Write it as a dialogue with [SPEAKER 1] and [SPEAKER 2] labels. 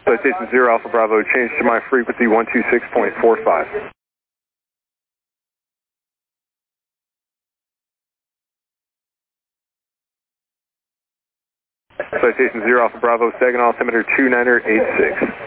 [SPEAKER 1] Citation 0 Alpha Bravo, change to my frequency 126.45. Citation 0 Alpha Bravo, second altimeter 2986.